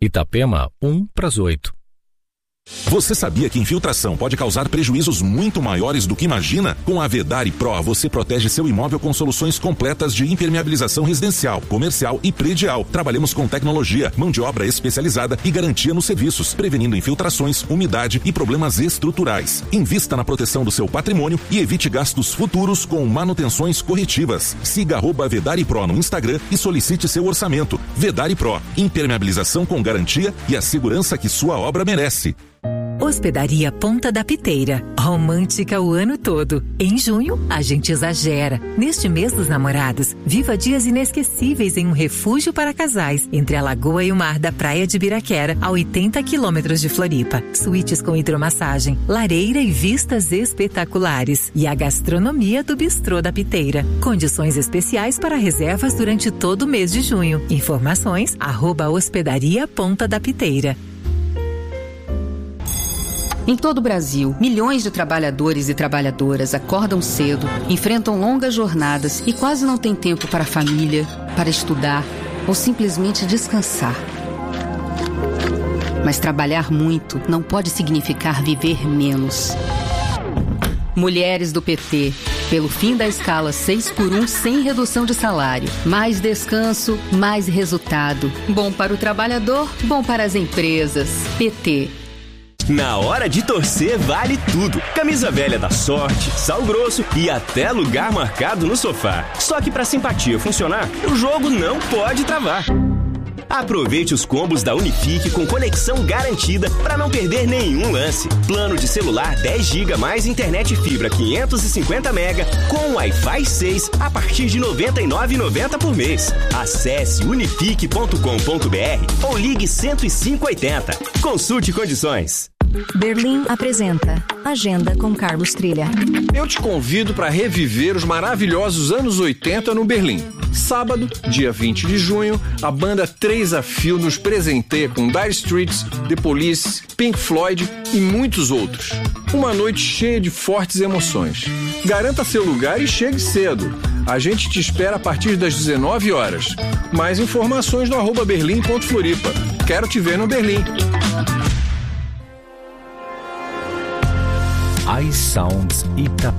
Itapema, 1:8. Você sabia que infiltração pode causar prejuízos muito maiores do que imagina? Com a Vedari Pro, você protege seu imóvel com soluções completas de impermeabilização residencial, comercial e predial. Trabalhamos com tecnologia, mão de obra especializada e garantia nos serviços, prevenindo infiltrações, umidade e problemas estruturais. Invista na proteção do seu patrimônio e evite gastos futuros com manutenções corretivas. Siga @Vedari Pro no Instagram e solicite seu orçamento. Vedari Pro, impermeabilização com garantia e a segurança que sua obra merece. Hospedaria Ponta da Piteira. Romântica o ano todo. Em junho, a gente exagera. Neste mês dos namorados, viva dias inesquecíveis em um refúgio para casais, entre a lagoa e o mar da Praia de Biraquera, a 80 quilômetros de Floripa. Suítes com hidromassagem, lareira e vistas espetaculares. E a gastronomia do Bistrô da Piteira. Condições especiais para reservas durante todo o mês de junho. Informações, @Hospedaria Ponta da Piteira. Em todo o Brasil, milhões de trabalhadores e trabalhadoras acordam cedo, enfrentam longas jornadas e quase não têm tempo para a família, para estudar ou simplesmente descansar. Mas trabalhar muito não pode significar viver menos. Mulheres do PT, pelo fim da escala 6x1 sem redução de salário. Mais descanso, mais resultado. Bom para o trabalhador, bom para as empresas. PT. Na hora de torcer vale tudo. Camisa velha da Sorte, sal grosso e até lugar marcado no sofá. Só que pra simpatia funcionar, o jogo não pode travar. Aproveite os combos da Unifique com conexão garantida para não perder nenhum lance. Plano de celular 10 GB mais internet fibra 550 MB com Wi-Fi 6 a partir de R$ 99,90 por mês. Acesse unifique.com.br ou ligue 10580. Consulte condições. Berlim apresenta Agenda com Carlos Trilha. Eu te convido para reviver os maravilhosos anos 80 no Berlim. Sábado, dia 20 de junho, a banda 3 a Fio nos presenteia com Dire Straits, The Police, Pink Floyd e muitos outros. Uma noite cheia de fortes emoções. Garanta seu lugar e chegue cedo. A gente te espera a partir das 19 horas. Mais informações no @berlim.floripa. Quero te ver no Berlim. iSounds Itapema.